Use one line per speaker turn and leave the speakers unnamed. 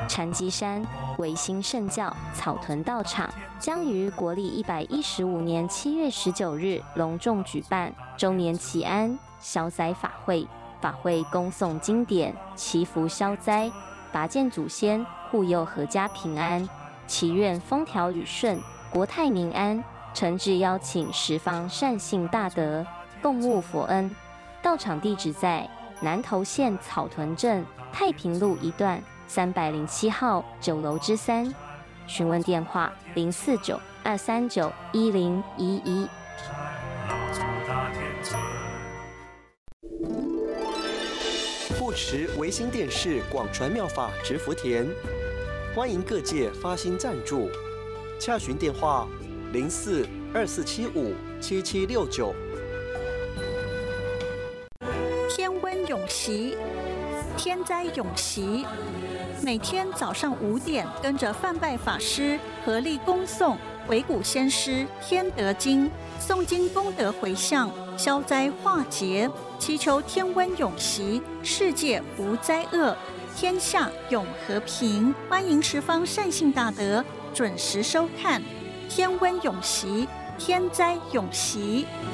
禅机山维新圣教草屯道场将于国历115年7月19日隆重举办周年祈安消灾法会，法会恭诵经典，祈福消灾，拔见祖先，护佑阖家平安，祈愿风调雨顺，国泰民安。诚挚邀请十方善信大德共沐佛恩。道场地址在南投县草屯镇太平路一段307号9楼之3，询问电话049-239-1011。
护持维新电视广传妙法植福田，欢迎各界发心赞助，洽询电话04-2475-7769。
天温永息，天灾永息。每天早上5点，跟着范拜法师合力恭诵维古先师《天德经》，诵经功德回向，消灾化劫，祈求天温永息，世界无灾厄，天下永和平。欢迎十方善信大德准时收看《天温永息，天灾永息》。